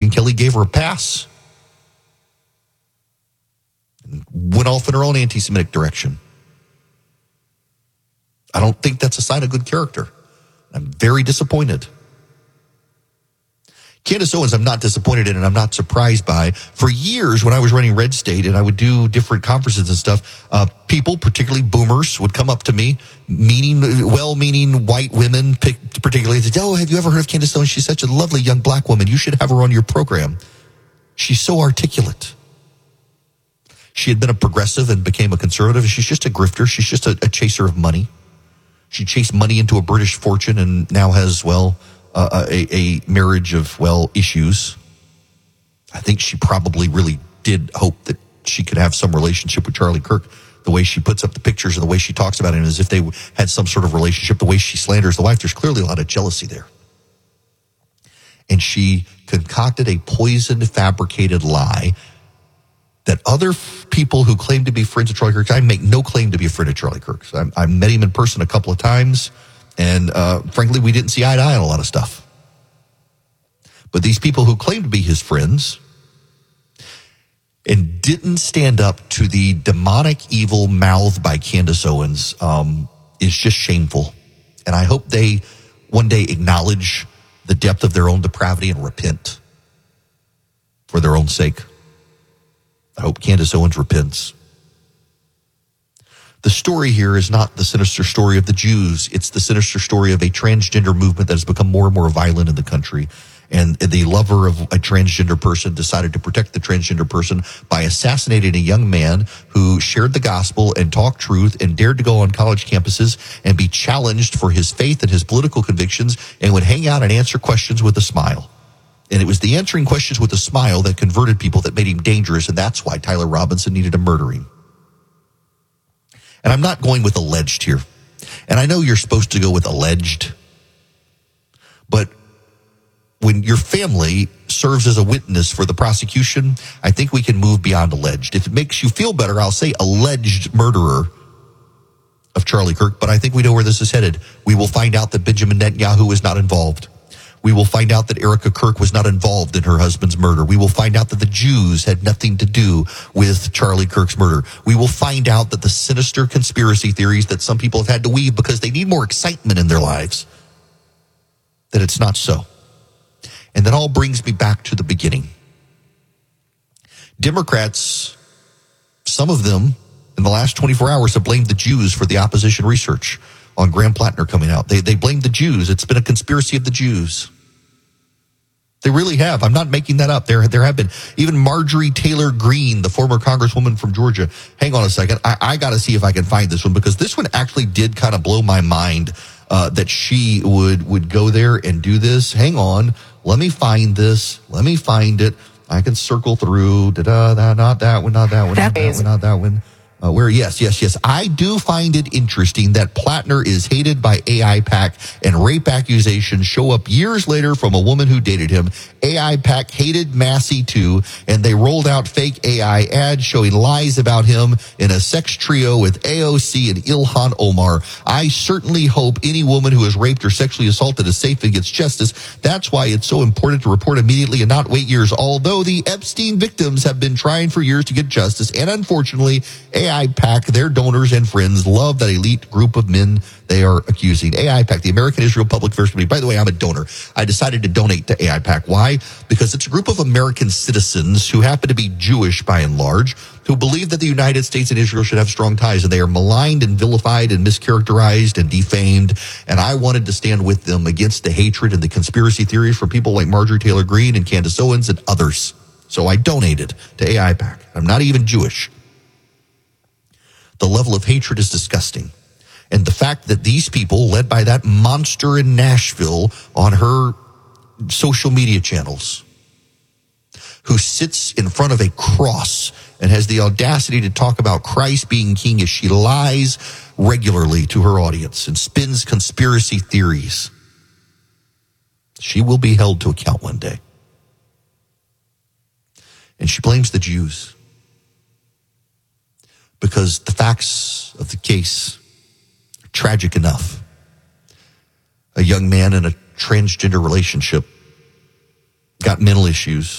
And Kelly gave her a pass. And went off in her own anti-Semitic direction. I don't think that's a sign of good character. I'm very disappointed. Candace Owens, I'm not disappointed in and I'm not surprised by. For years, when I was running Red State and I would do different conferences and stuff, people, particularly boomers, would come up to me, well-meaning white women, particularly, and say, "Oh, have you ever heard of Candace Owens? She's such a lovely young black woman. You should have her on your program. She's so articulate." She had been a progressive and became a conservative. She's just a grifter. She's just a chaser of money. She chased money into a British fortune and now has, a marriage of, issues. I think she probably really did hope that she could have some relationship with Charlie Kirk. The way she puts up the pictures and the way she talks about him as if they had some sort of relationship, the way she slanders the wife, there's clearly a lot of jealousy there. And she concocted a poisoned, fabricated lie that other people who claim to be friends of Charlie Kirk, I make no claim to be a friend of Charlie Kirk. So I met him in person a couple of times, and frankly, we didn't see eye to eye on a lot of stuff. But these people who claim to be his friends and didn't stand up to the demonic evil mouthed by Candace Owens is just shameful. And I hope they one day acknowledge the depth of their own depravity and repent for their own sake. I hope Candace Owens repents. The story here is not the sinister story of the Jews. It's the sinister story of a transgender movement that has become more and more violent in the country. And the lover of a transgender person decided to protect the transgender person by assassinating a young man who shared the gospel and talked truth and dared to go on college campuses and be challenged for his faith and his political convictions and would hang out and answer questions with a smile. And it was the answering questions with a smile that converted people that made him dangerous, and that's why Tyler Robinson needed to murder him. And I'm not going with alleged here. And I know you're supposed to go with alleged, but when your family serves as a witness for the prosecution, I think we can move beyond alleged. If it makes you feel better, I'll say alleged murderer of Charlie Kirk, but I think we know where this is headed. We will find out that Benjamin Netanyahu is not involved. We will find out that Erica Kirk was not involved in her husband's murder. We will find out that the Jews had nothing to do with Charlie Kirk's murder. We will find out that the sinister conspiracy theories that some people have had to weave because they need more excitement in their lives, that it's not so. And that all brings me back to the beginning. Democrats, some of them in the last 24 hours have blamed the Jews for the opposition research on Graham Plattner coming out. They blamed the Jews. It's been a conspiracy of the Jews. They really have. I'm not making that up. There have been. Even Marjorie Taylor Greene, the former congresswoman from Georgia. Hang on a second. I got to see if I can find this one, because this one actually did kind of blow my mind that she would go there and do this. Hang on. Let me find this. Let me find it. I can circle through. Not that one, not that one, not that one, not that one. Yes. I do find it interesting that Plattner is hated by AIPAC and rape accusations show up years later from a woman who dated him. AIPAC hated Massey too, and they rolled out fake AI ads showing lies about him in a sex trio with AOC and Ilhan Omar. I certainly hope any woman who is raped or sexually assaulted is safe and gets justice. That's why it's so important to report immediately and not wait years. Although the Epstein victims have been trying for years to get justice, and unfortunately, AIPAC, their donors and friends, love that elite group of men they are accusing. AIPAC, the American Israel Public Affairs Committee. By the way, I'm a donor. I decided to donate to AIPAC. Why? Because it's a group of American citizens who happen to be Jewish by and large, who believe that the United States and Israel should have strong ties, and they are maligned and vilified and mischaracterized and defamed. And I wanted to stand with them against the hatred and the conspiracy theories from people like Marjorie Taylor Greene and Candace Owens and others. So I donated to AIPAC. I'm not even Jewish. The level of hatred is disgusting. And the fact that these people, led by that monster in Nashville on her social media channels, who sits in front of a cross and has the audacity to talk about Christ being king as she lies regularly to her audience and spins conspiracy theories, she will be held to account one day. And she blames the Jews, because the facts of the case are tragic enough. A young man in a transgender relationship got mental issues,